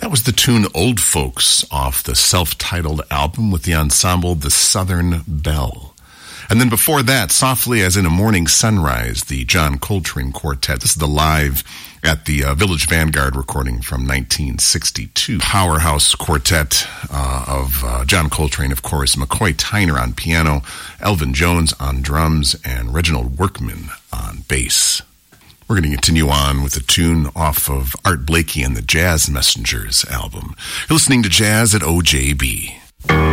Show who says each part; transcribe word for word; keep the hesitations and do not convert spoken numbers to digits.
Speaker 1: That was the tune Old Folks off the self-titled album with the ensemble The Southern Belle. And then before that, Softly as in a Morning Sunrise, the John Coltrane Quartet. This is the live at the uh, Village Vanguard recording from nineteen sixty-two. Powerhouse quartet uh, of uh, John Coltrane, of course, McCoy Tyner on piano, Elvin Jones on drums, and Reginald Workman on bass. We're going to continue on with a tune off of Art Blakey and the Jazz Messengers album. You're listening to Jazz at O J B.